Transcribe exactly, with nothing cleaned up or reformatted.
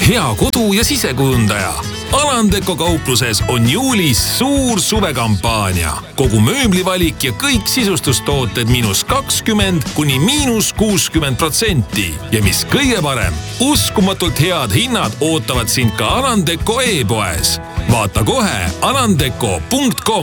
hea kodu- ja sisekujundaja. Alandeko kaupluses on juulis suur suvekampaania. Kogu mööblivalik ja kõik sisustustooted miinus kakskümmend kuni miinus kuuskümmend protsenti. Ja mis kõige parem, uskumatult head hinnad ootavad sind ka Alandeko e-poes. Vaata kohe alandeko punkt com.